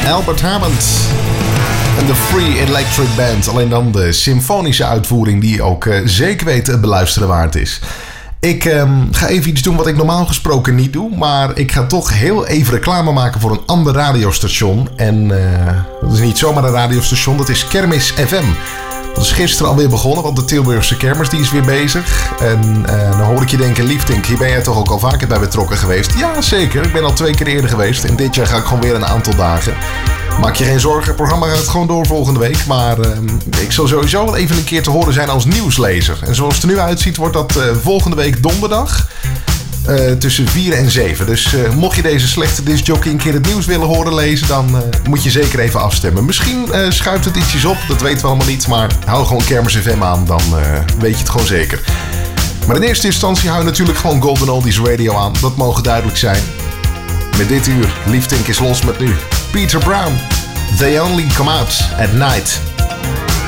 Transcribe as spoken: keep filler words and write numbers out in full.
Albert Hammond en de Free Electric Band. Alleen dan de symfonische uitvoering die ook uh, zeker weten het beluisteren waard is. Ik um, ga even iets doen wat ik normaal gesproken niet doe. Maar ik ga toch heel even reclame maken voor een ander radiostation. En uh, dat is niet zomaar een radiostation, dat is Kermis F M. Dat is gisteren alweer begonnen, want de Tilburgse Kermis die is weer bezig. En uh, dan hoor ik je denken, Liefdink, hier ben jij toch ook al vaker bij betrokken geweest? Ja, zeker. Ik ben al twee keer eerder geweest. En dit jaar ga ik gewoon weer een aantal dagen. Maak je geen zorgen, het programma gaat gewoon door volgende week. Maar uh, ik zal sowieso wel even een keer te horen zijn als nieuwslezer. En zoals het er nu uitziet, wordt dat uh, volgende week donderdag. Uh, tussen vier en zeven. Dus uh, mocht je deze slechte discjockey een keer het nieuws willen horen lezen, dan uh, moet je zeker even afstemmen. Misschien uh, schuift het ietsjes op, dat weten we allemaal niet. Maar hou gewoon Kermis F M aan, dan uh, weet je het gewoon zeker. Maar in eerste instantie hou je natuurlijk gewoon Golden Oldies Radio aan. Dat mogen duidelijk zijn. Met dit uur, Liefdink is los met nu Peter Brown. They only come out at night.